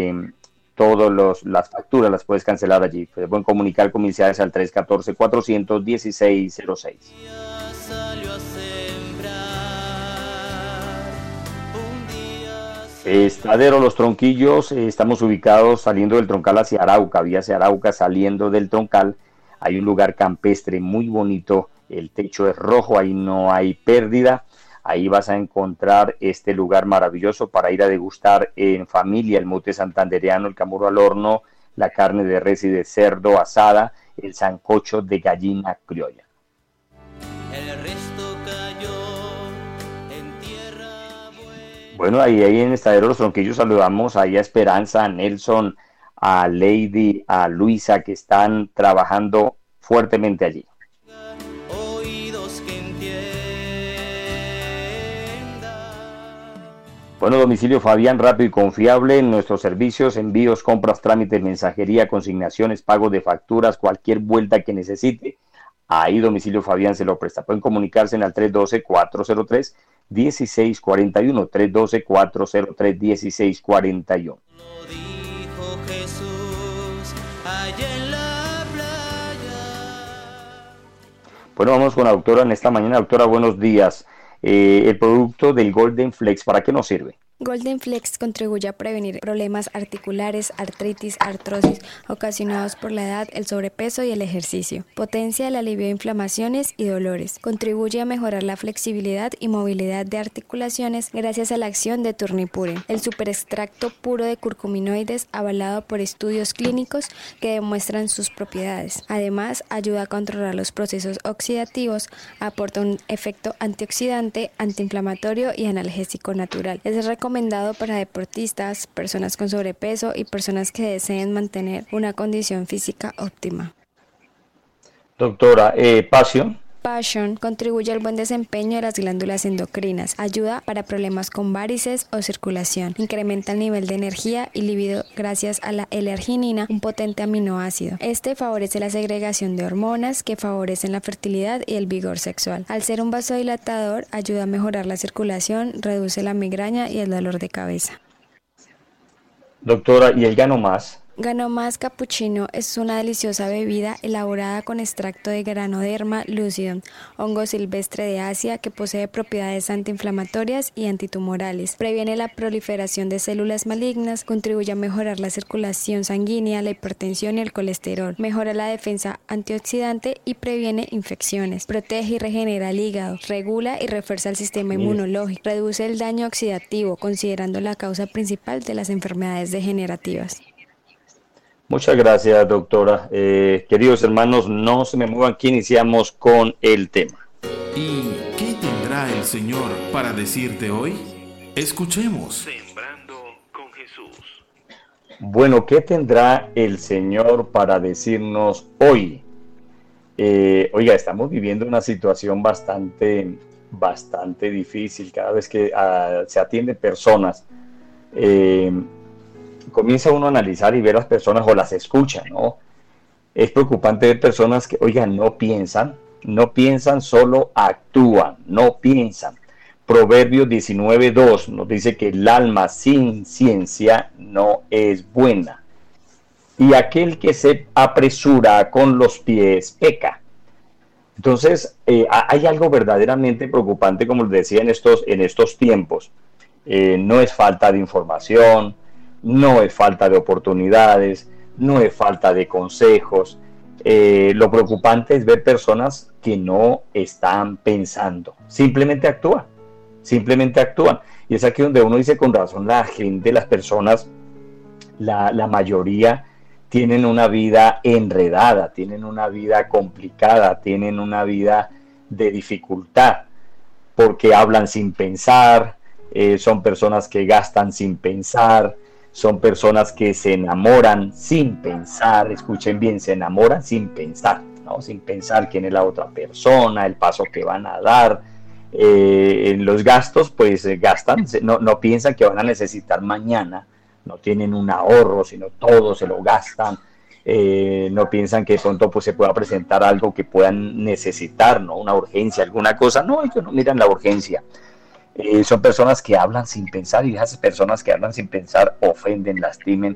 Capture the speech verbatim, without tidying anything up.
eh, todas las facturas las puedes cancelar allí. Se pueden comunicar con Minciades al tres uno cuatro, cuatro uno seis, cero seis. Estadero Los Tronquillos, eh, estamos ubicados saliendo del Troncal hacia Arauca, vía hacia Arauca, saliendo del Troncal. Hay un lugar campestre muy bonito, el techo es rojo, ahí no hay pérdida. Ahí vas a encontrar este lugar maravilloso para ir a degustar en familia el mote santandereano, el camuro al horno, la carne de res y de cerdo asada, el sancocho de gallina criolla. El resto cayó en tierra buena. Bueno, ahí, ahí en Estadero Los Tronquillos saludamos ahí a Esperanza, a Nelson, a Lady, a Luisa, que están trabajando fuertemente allí. Bueno, domicilio Fabián, rápido y confiable en nuestros servicios, envíos, compras, trámites, mensajería, consignaciones, pago de facturas, cualquier vuelta que necesite. Ahí domicilio Fabián se lo presta. Pueden comunicarse en el tres uno dos, cuatro cero tres, uno seis cuatro uno, tres uno dos, cuatro cero tres, uno seis cuatro uno. Lo dijo Jesús allá en la playa. Bueno, vamos con la doctora en esta mañana. Doctora, buenos días. Eh, el producto del Golden Flex, ¿para qué nos sirve? Golden Flex contribuye a prevenir problemas articulares, artritis, artrosis ocasionados por la edad, el sobrepeso y el ejercicio. Potencia el alivio de inflamaciones y dolores. Contribuye a mejorar la flexibilidad y movilidad de articulaciones gracias a la acción de Turnipure, el superextracto puro de curcuminoides avalado por estudios clínicos que demuestran sus propiedades. Además, ayuda a controlar los procesos oxidativos, aporta un efecto antioxidante, antiinflamatorio y analgésico natural. Es recomendable recomendado para deportistas, personas con sobrepeso y personas que deseen mantener una condición física óptima. Doctora, eh, Passion. Passion contribuye al buen desempeño de las glándulas endocrinas, ayuda para problemas con varices o circulación, incrementa el nivel de energía y libido gracias a la L-arginina, un potente aminoácido. Este favorece la segregación de hormonas que favorecen la fertilidad y el vigor sexual. Al ser un vasodilatador, ayuda a mejorar la circulación, reduce la migraña y el dolor de cabeza. Doctora, ¿y el Gano Más? Ganomas Cappuccino es una deliciosa bebida elaborada con extracto de Granoderma lucidum, hongo silvestre de Asia que posee propiedades antiinflamatorias y antitumorales. Previene la proliferación de células malignas, contribuye a mejorar la circulación sanguínea, la hipertensión y el colesterol. Mejora la defensa antioxidante y previene infecciones. Protege y regenera el hígado, regula y refuerza el sistema inmunológico. Reduce el daño oxidativo, considerando la causa principal de las enfermedades degenerativas. Muchas gracias, doctora. Eh, queridos hermanos, no se me muevan, que iniciamos con el tema. ¿Y qué tendrá el Señor para decirte hoy? Escuchemos. Sembrando con Jesús. Bueno, ¿qué tendrá el Señor para decirnos hoy? Eh, oiga, estamos viviendo una situación bastante, bastante difícil. Cada vez que uh, se atienden personas, eh, comienza uno a analizar y ver las personas o las escucha, ¿no? Es preocupante ver personas que, oigan, no piensan, no piensan, solo actúan, no piensan. Proverbios diecinueve dos nos dice que el alma sin ciencia no es buena. Y aquel que se apresura con los pies peca. Entonces, eh, hay algo verdaderamente preocupante, como les decía, en estos, en estos tiempos. Eh, no es falta de información, no es falta de oportunidades, no es falta de consejos. Eh, lo preocupante es ver personas que no están pensando, simplemente actúan, simplemente actúan. Y es aquí donde uno dice con razón, la gente, las personas, la, la mayoría tienen una vida enredada, tienen una vida complicada, tienen una vida de dificultad, porque hablan sin pensar, eh, son personas que gastan sin pensar, son personas que se enamoran sin pensar, escuchen bien, se enamoran sin pensar, ¿no? Sin pensar quién es la otra persona, el paso que van a dar. Eh, en los gastos, pues eh, gastan, no, no piensan que van a necesitar mañana, no tienen un ahorro, sino todo se lo gastan. Eh, no piensan que de pronto pues, se pueda presentar algo que puedan necesitar, ¿no? Una urgencia, alguna cosa. No, ellos no miran la urgencia. Eh, son personas que hablan sin pensar y esas personas que hablan sin pensar ofenden, lastimen